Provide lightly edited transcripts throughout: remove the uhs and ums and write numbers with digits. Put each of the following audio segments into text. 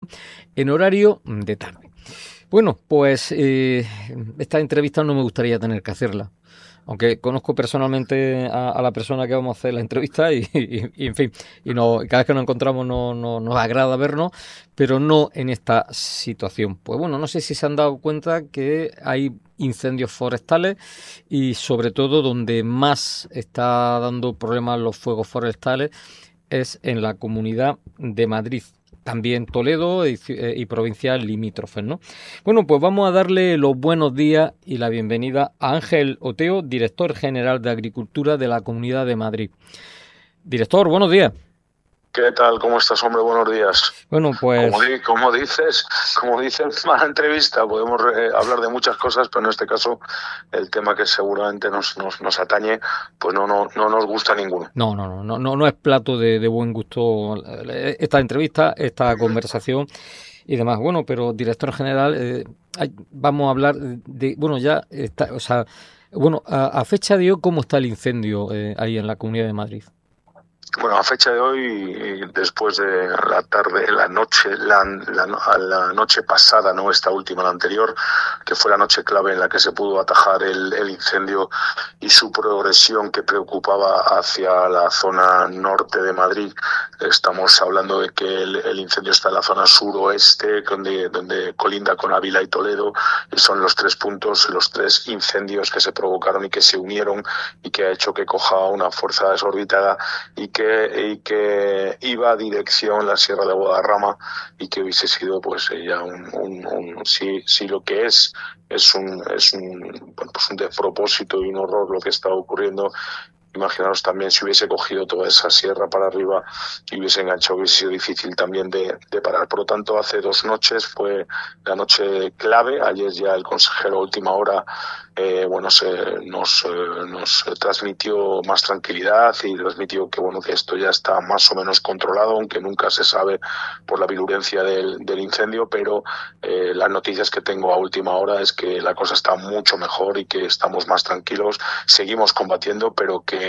en horario de tarde. Bueno, pues esta entrevista no me gustaría tener que hacerla, aunque conozco personalmente a la persona que vamos a hacer la entrevista y en fin, cada vez que nos encontramos nos agrada vernos, pero no en esta situación. Pues bueno, no sé si se han dado cuenta que hay incendios forestales y sobre todo donde más está dando problemas los fuegos forestales es en la Comunidad de Madrid. También Toledo y provincias limítrofes, ¿no? Bueno, pues vamos a darle los buenos días y la bienvenida a Ángel Oteo, director general de Agricultura de la Comunidad de Madrid. Director, buenos días. ¿Qué tal? ¿Cómo estás, hombre? Buenos días. Bueno, pues... Como dices en la entrevista, podemos hablar de muchas cosas, pero en este caso el tema que seguramente nos atañe, pues no nos gusta ninguno. No es plato de buen gusto esta entrevista, esta conversación y demás. Bueno, pero director general, vamos a hablar de... Bueno, ya está, o sea... Bueno, a fecha de hoy, ¿cómo está el incendio ahí en la Comunidad de Madrid? Bueno, a fecha de hoy, después de la tarde, la noche pasada, no esta última, la anterior, que fue la noche clave en la que se pudo atajar el incendio y su progresión que preocupaba hacia la zona norte de Madrid. Estamos hablando de que el incendio está en la zona suroeste, donde colinda con Ávila y Toledo, y son los tres puntos, los tres incendios que se provocaron y que se unieron y que ha hecho que coja una fuerza desorbitada y que iba a dirección la Sierra de Guadarrama y que hubiese sido pues ya si lo que es un despropósito y un horror lo que está ocurriendo. Imaginaros también si hubiese cogido toda esa sierra para arriba y hubiese enganchado, hubiese sido difícil también de parar. Por lo tanto, hace 2 noches fue la noche clave. Ayer ya el consejero a última hora nos transmitió más tranquilidad y transmitió que esto ya está más o menos controlado, aunque nunca se sabe por la virulencia del incendio, pero las noticias que tengo a última hora es que la cosa está mucho mejor y que estamos más tranquilos. Seguimos combatiendo, pero que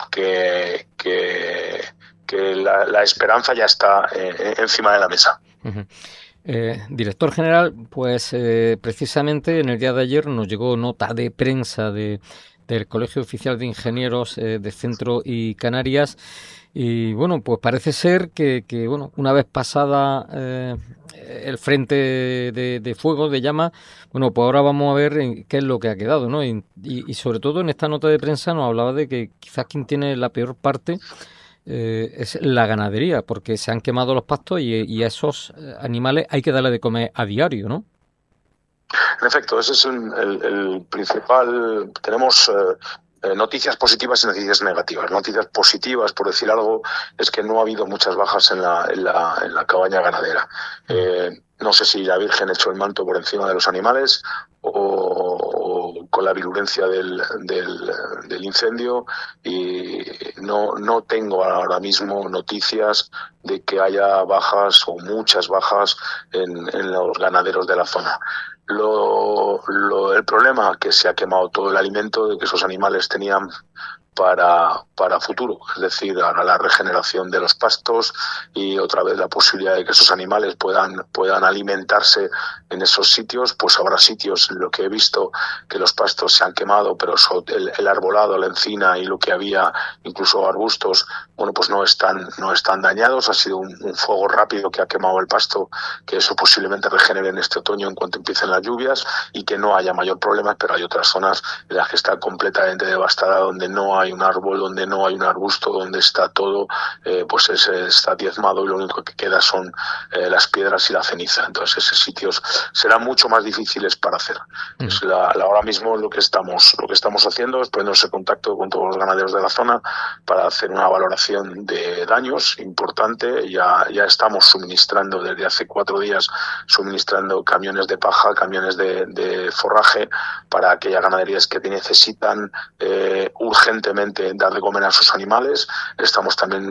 la esperanza ya está encima de la mesa. Uh-huh. Director general, pues precisamente en el día de ayer nos llegó nota de prensa del Colegio Oficial de Ingenieros de Centro y Canarias y bueno, pues parece ser que una vez pasada el frente de fuego, de llama, bueno, pues ahora vamos a ver qué es lo que ha quedado, ¿no? Y sobre todo en esta nota de prensa nos hablaba de que quizás quien tiene la peor parte es la ganadería, porque se han quemado los pastos y a esos animales hay que darle de comer a diario, ¿no? En efecto, ese es el principal. Tenemos noticias positivas y noticias negativas. Noticias positivas, por decir algo, es que no ha habido muchas bajas en la cabaña ganadera. No sé si la Virgen echó el manto por encima de los animales o con la virulencia del incendio, y no tengo ahora mismo noticias de que haya bajas o muchas bajas en los ganaderos de la zona. El problema es que se ha quemado todo el alimento de que esos animales tenían para futuro, es decir, ahora la regeneración de los pastos y otra vez la posibilidad de que esos animales puedan alimentarse en esos sitios. Pues habrá sitios en lo que he visto que los pastos se han quemado, pero el arbolado, la encina y lo que había, incluso arbustos, bueno, pues no están dañados. Ha sido un fuego rápido que ha quemado el pasto, que eso posiblemente regenere en este otoño en cuanto empiecen las lluvias y que no haya mayor problema, pero hay otras zonas en las que está completamente devastada, donde no hay un árbol, donde no hay un arbusto, donde está todo está diezmado y lo único que queda son las piedras y la ceniza. Entonces esos sitios serán mucho más difíciles para hacer. Entonces, ahora mismo lo que estamos haciendo es ponernos en contacto con todos los ganaderos de la zona para hacer una valoración de daños importante. Ya estamos suministrando desde hace 4 días camiones de paja, camiones de forraje para aquellas ganaderías que necesitan urgentemente evidentemente dar de comer a sus animales. Estamos también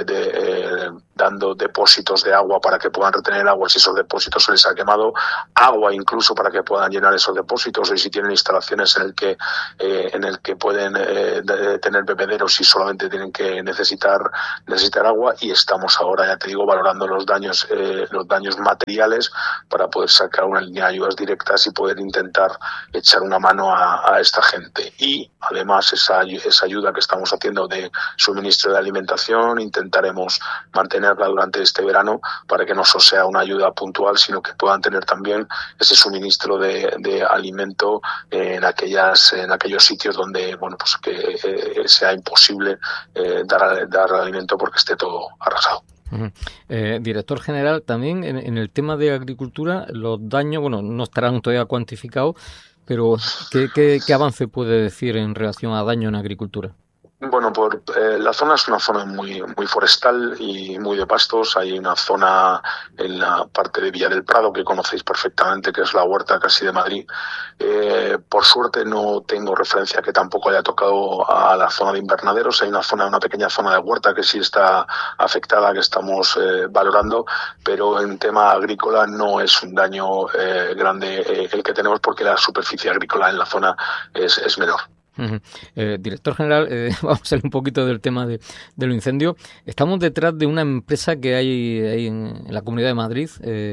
dando depósitos de agua para que puedan retener agua si esos depósitos se les ha quemado, agua incluso para que puedan llenar esos depósitos, y si tienen instalaciones en el que pueden tener bebederos y solamente tienen que necesitar agua. Y estamos ahora, ya te digo, valorando los daños materiales para poder sacar una línea de ayudas directas y poder intentar echar una mano a esta gente. Y además esa ayuda que estamos haciendo de suministro de alimentación intentaremos mantenerla durante este verano para que no solo sea una ayuda puntual, sino que puedan tener también ese suministro de alimento en aquellos sitios donde pues que sea imposible dar alimento porque esté todo arrasado. Uh-huh. Director general, también en el tema de agricultura, los daños, no estarán todavía cuantificados, pero ¿qué avance puede decir en relación a daño en agricultura? Bueno, la zona es una zona muy forestal y muy de pastos. Hay una zona en la parte de Villa del Prado que conocéis perfectamente, que es la huerta casi de Madrid. Por suerte no tengo referencia que tampoco haya tocado a la zona de invernaderos. Hay una pequeña zona de huerta que sí está afectada, que estamos valorando, pero en tema agrícola no es un daño grande el que tenemos, porque la superficie agrícola en la zona es menor. Uh-huh. Director general, vamos a salir un poquito del tema de los incendios. Estamos detrás de una empresa que hay en la Comunidad de Madrid,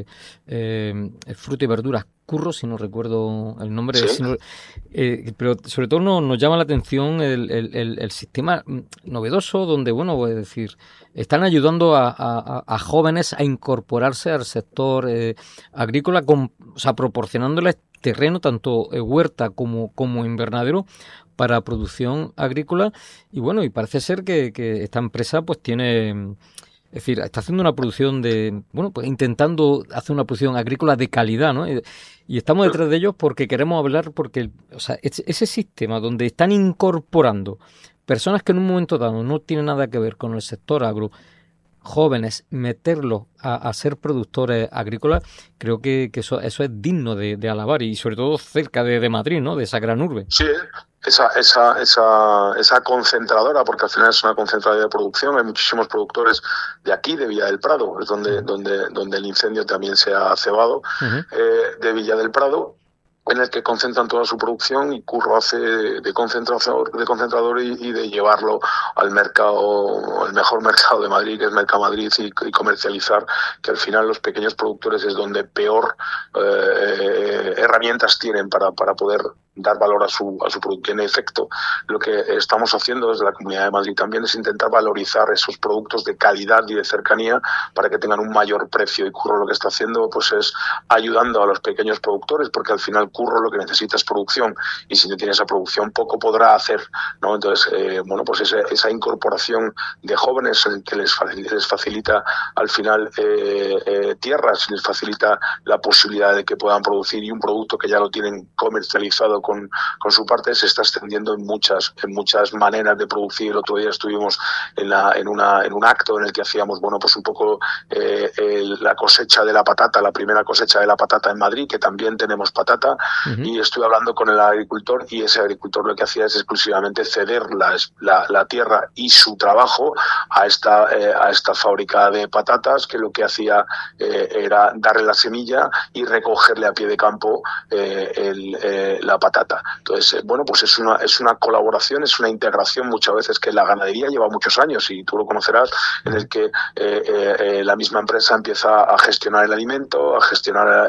fruta y verduras Curro, si no recuerdo el nombre, ¿Sí? pero sobre todo nos llama la atención el sistema novedoso donde, es decir, están ayudando a jóvenes a incorporarse al sector agrícola, proporcionándoles terreno, tanto huerta como invernadero, para producción agrícola. Y parece ser que esta empresa pues tiene, es decir, está haciendo una producción intentando hacer una producción agrícola de calidad, ¿no? Y estamos detrás de ellos porque queremos hablar, porque ese sistema donde están incorporando personas que en un momento dado no tienen nada que ver con el sector agro, jóvenes, meterlos a ser productores agrícolas, creo que eso es digno de alabar, y sobre todo cerca de Madrid, ¿no? De esa gran urbe. Sí, esa concentradora, porque al final es una concentradora de producción. Hay muchísimos productores de aquí, de Villa del Prado, es donde el incendio también se ha cebado, de Villa del Prado, en el que concentran toda su producción, y Curro hace de concentrador y de llevarlo al mercado, al mejor mercado de Madrid, que es Mercamadrid, y comercializar, que al final los pequeños productores es donde peor herramientas tienen para poder dar valor a su producto. En efecto, lo que estamos haciendo desde la Comunidad de Madrid también es intentar valorizar esos productos de calidad y de cercanía para que tengan un mayor precio, y Curro lo que está haciendo pues es ayudando a los pequeños productores, porque al final Curro lo que necesita es producción, y si no tiene esa producción poco podrá hacer, ¿no? Entonces, pues esa incorporación de jóvenes que les facilita al final tierras, les facilita la posibilidad de que puedan producir, y un producto que ya lo tienen comercializado con su parte, se está extendiendo en muchas maneras de producir. El otro día estuvimos en un acto en el que hacíamos pues un poco la cosecha de la patata, la primera cosecha de la patata en Madrid, que también tenemos patata. Y estuve hablando con el agricultor, y ese agricultor lo que hacía es exclusivamente ceder la tierra y su trabajo a esta fábrica de patatas, que lo que hacía era darle la semilla y recogerle a pie de campo la patata. Entonces, pues es una colaboración, es una integración muchas veces que la ganadería lleva muchos años, y tú lo conocerás, en el que la misma empresa empieza a gestionar el alimento, a gestionar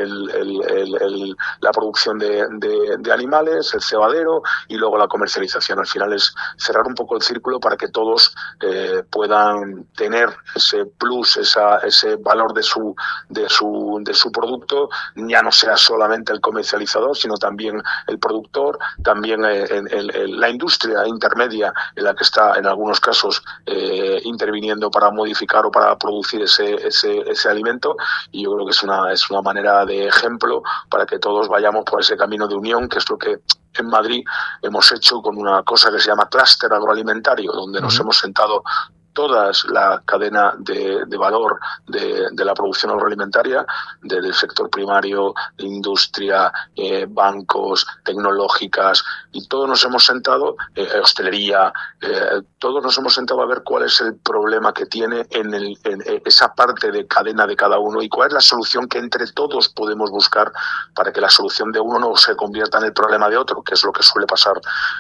la producción de animales, el cebadero, y luego la comercialización. Al final es cerrar un poco el círculo para que todos puedan tener ese plus, ese valor de su producto, ya no sea solamente el comercializador, sino también el productor, también la industria intermedia, en la que está en algunos casos interviniendo para modificar o para producir ese alimento. Y yo creo que es una manera de ejemplo para que todos vayamos por ese camino de unión, que es lo que en Madrid hemos hecho con una cosa que se llama clúster agroalimentario, donde nos hemos sentado toda la cadena de valor de la producción agroalimentaria, desde el sector primario, industria, bancos, tecnológicas, y todos nos hemos sentado, hostelería, todos nos hemos sentado a ver cuál es el problema que tiene en esa parte de cadena de cada uno y cuál es la solución que entre todos podemos buscar para que la solución de uno no se convierta en el problema de otro, que es lo que suele pasar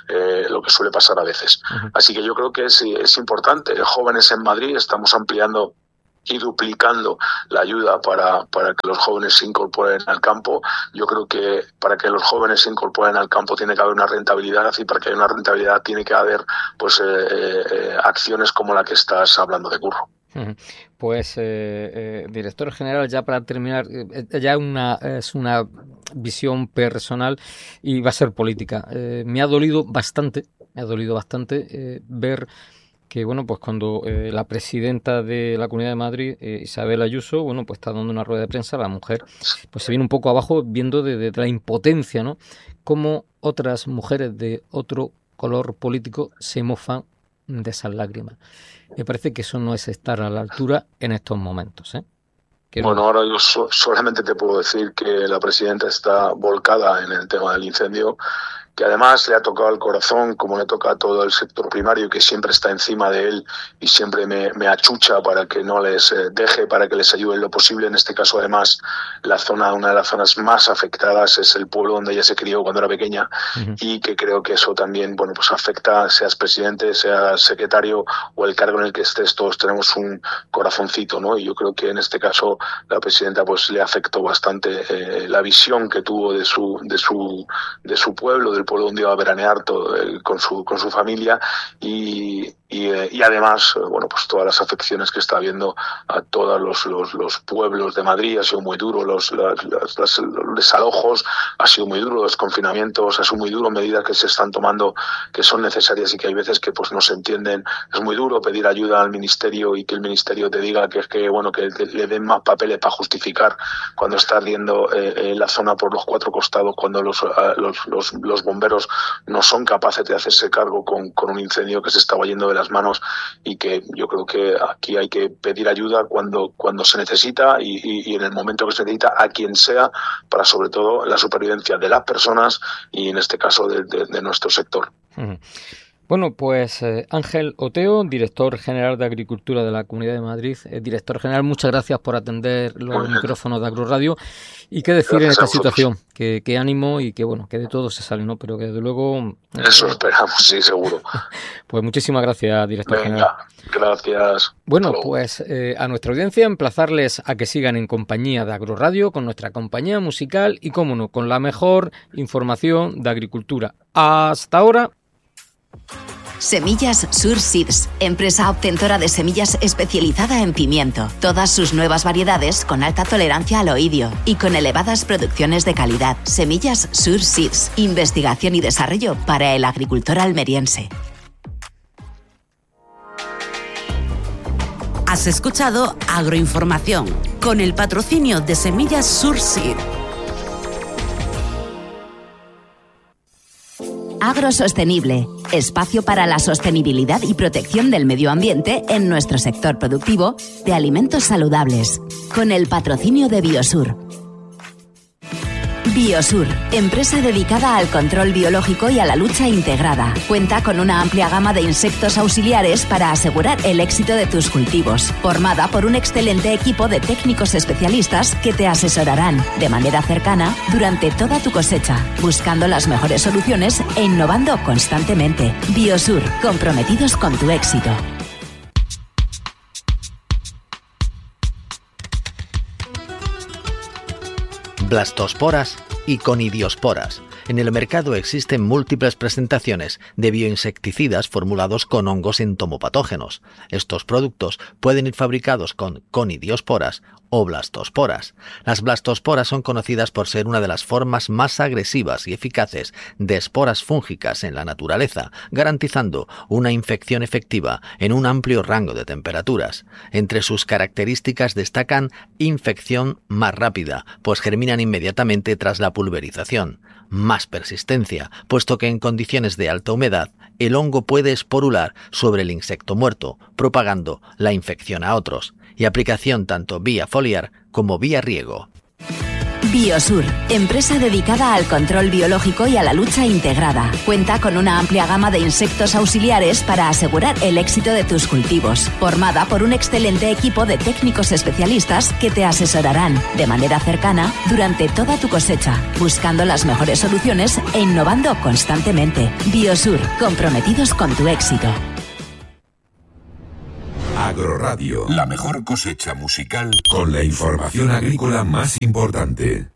a veces. Uh-huh. Así que yo creo que es importante. Jóvenes en Madrid, estamos ampliando y duplicando la ayuda para que los jóvenes se incorporen al campo. Yo creo que para que los jóvenes se incorporen al campo tiene que haber una rentabilidad, y para que haya una rentabilidad tiene que haber acciones como la que estás hablando de Curro. Pues, director general, ya para terminar, ya es una visión personal y va a ser política. Me ha dolido bastante ver que, bueno, pues cuando la presidenta de la Comunidad de Madrid, Isabel Ayuso, bueno, pues está dando una rueda de prensa, la mujer pues se viene un poco abajo viendo de la impotencia, ¿no? Cómo otras mujeres de otro color político se mofan de esas lágrimas. Me parece que eso no es estar a la altura en estos momentos, ¿eh? Bueno, ahora yo solamente te puedo decir que la presidenta está volcada en el tema del incendio, que además le ha tocado al corazón, como le toca a todo el sector primario, que siempre está encima de él y siempre me achucha para que no les deje, para que les ayude en lo posible. En este caso, además, una de las zonas más afectadas es el pueblo donde ella se crió cuando era pequeña, uh-huh. Y que creo que eso también, bueno, pues afecta, seas presidente, seas secretario o el cargo en el que estés, todos tenemos un corazoncito, ¿no? Y yo creo que en este caso la presidenta pues le afectó bastante la visión que tuvo de su pueblo, del pueblo donde iba a veranear con su familia, y además, bueno, pues todas las afecciones que está habiendo a todos los pueblos de Madrid. Ha sido muy duro los desalojos, ha sido muy duro los confinamientos, ha sido muy duro medidas que se están tomando que son necesarias y que hay veces que pues no se entienden. Es muy duro pedir ayuda al ministerio y que el ministerio te diga que le den más papeles para justificar cuando está ardiendo la zona por los cuatro costados, cuando los bomberos no son capaces de hacerse cargo con un incendio que se estaba yendo de las manos, y que yo creo que aquí hay que pedir ayuda cuando se necesita y en el momento que se necesita a quien sea, para sobre todo la supervivencia de las personas y en este caso de nuestro sector. Uh-huh. Bueno, pues Ángel Oteo, director general de Agricultura de la Comunidad de Madrid. Director general, muchas gracias por atender los micrófonos de Agroradio. Y qué decir gracias en esta situación, que ánimo y que bueno, que de todo se sale, ¿no? Pero que desde luego... Eso esperamos, sí, seguro. Pues muchísimas gracias, director general. Gracias. Bueno, pues a nuestra audiencia emplazarles a que sigan en compañía de Agroradio, con nuestra compañía musical y, cómo no, con la mejor información de agricultura. Hasta ahora. Semillas Sur Seeds, empresa obtentora de semillas especializada en pimiento. Todas sus nuevas variedades con alta tolerancia al oidio y con elevadas producciones de calidad. Semillas Sur Seeds, investigación y desarrollo para el agricultor almeriense. Has escuchado Agroinformación con el patrocinio de Semillas Sur Seeds. Agrosostenible, espacio para la sostenibilidad y protección del medio ambiente en nuestro sector productivo de alimentos saludables, con el patrocinio de Biosur. Biosur, empresa dedicada al control biológico y a la lucha integrada. Cuenta con una amplia gama de insectos auxiliares para asegurar el éxito de tus cultivos. Formada por un excelente equipo de técnicos especialistas que te asesorarán de manera cercana durante toda tu cosecha, buscando las mejores soluciones e innovando constantemente. Biosur, comprometidos con tu éxito. Blastosporas y conidiosporas. En el mercado existen múltiples presentaciones de bioinsecticidas formulados con hongos entomopatógenos. Estos productos pueden ir fabricados con conidiosporas o blastosporas. Las blastosporas son conocidas por ser una de las formas más agresivas y eficaces de esporas fúngicas en la naturaleza, garantizando una infección efectiva en un amplio rango de temperaturas. Entre sus características destacan infección más rápida, pues germinan inmediatamente tras la pulverización, más persistencia, puesto que en condiciones de alta humedad el hongo puede esporular sobre el insecto muerto, propagando la infección a otros, y aplicación tanto vía foliar como vía riego. Biosur, empresa dedicada al control biológico y a la lucha integrada. Cuenta con una amplia gama de insectos auxiliares para asegurar el éxito de tus cultivos. Formada por un excelente equipo de técnicos especialistas que te asesorarán de manera cercana durante toda tu cosecha, buscando las mejores soluciones e innovando constantemente. Biosur, comprometidos con tu éxito. Agroradio, la mejor cosecha musical con la información agrícola más importante.